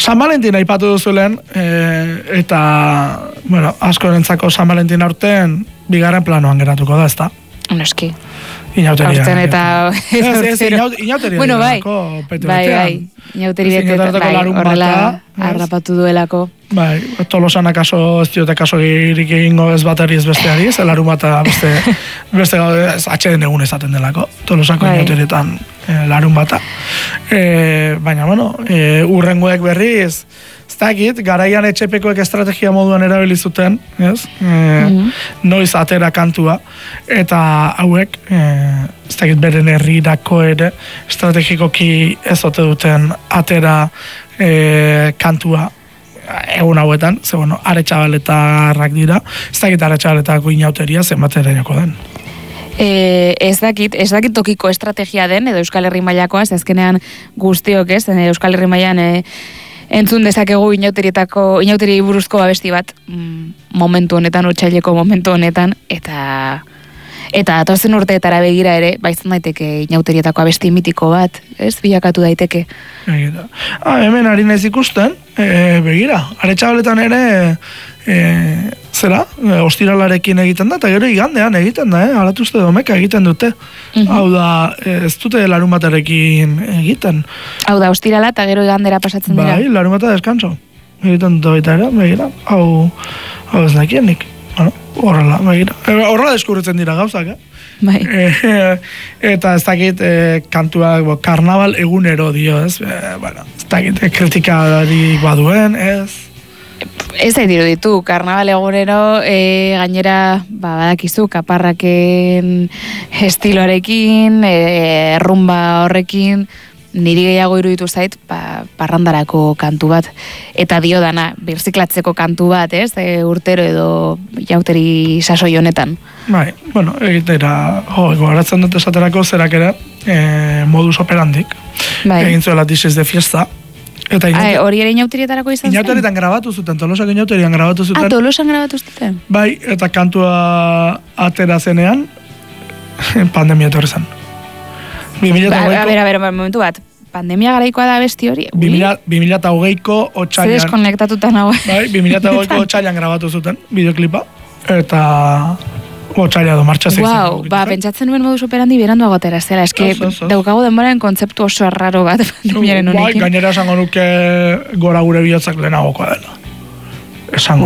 San Valentin aipatu duzulen, eta, bueno, askorentzako San Valentin aurten, bigarren planoan geratuko da, ezta? Noski. Inauteria. Aurten eta... Inauteria. Bueno, bai. Inauteri bete, horrela harrapatu duelako. Bai, Tolosan akaso ez diote kaso egingo ez batari ez besteari, ez larun bata beste atxeden egun ezaten delako, Tolosako inauterietan larun bata. Baina, bueno, urrengoek berriz, ez dakit, garaian etxepekoek estrategia moduan erabili zuten, ez? Noiz atera kantua, eta hauek, ez dakit beren herrirako ere, estrategikoki ez ote duten atera kantua, egun hauetan, ze bueno, aretxabaletarrak dira, ez dakit aretxabaletako inauteria zenbat erainako den. Ez dakit tokiko estrategia den, edo Euskal Herri mailakoa, azkenean guztiok ez, Euskal Herri mailan entzun dezakegu inauteri buruzko abesti bat, momentu honetan, otsaileko momentu honetan, eta atozen urteetara begira ere, baizan daiteke inauterietako abesti mitiko bat, ez, bilakatu daiteke. Hemen ari naiz ikusten, begira, aretxabaletan ere, ostiralarekin egiten da, eta gero igandean egiten da, alatuzte domeka egiten dute. Hau da, ez dute larun batarekin egiten. Hau da, ostirala eta gero igandera pasatzen dira. Bai, larun bata deskanso. Egiten dute baita ere, begira, hau ez nakienik. Horrela, begira. Horrela deskurritzen dira gauzak, Bai. Eta ez dakit kantuak, karnaval egunero dio, ez? Ez dakit kritikari baduen, ez? Ez zait ditu, karnaval egunero gainera, badakizu, kaparraken estiloarekin, rumba horrekin, niri gehiago iruditu zait, parrandarako kantu bat. Eta dio dana, birziklatzeko kantu bat, ez? Urtero edo jauteri sasoi honetan. Bai, bueno, egitera, garatzen dut esaterako zerak ere, modus operandik. Bai. Egin zuela This de Fiesta. Hori ere inauterietarako izan zen? Inauterietan grabatu zuten, Tolosak inauterian grabatu zuten. Tolosan grabatu zuten? Bai, eta kantua atera zenean, pandemia etorri zen. A ber, momentu bat, pandemia garaikoa da besti hori? 2008ko otsailan. Zer deskonektatuta nago. Bai, 2008ko otsailan grabatu zuten, bideoklipa, eta otsaila do martxa zeizen. Wow, pentsatzen nuen modus operandi berandu agotera, zela, eske daukagu denboraren kontzeptu oso arraro bat pandemiaren honekin. Bai, gainera esango nuke gora gure bihotzak lehenagokoa dela. Esango.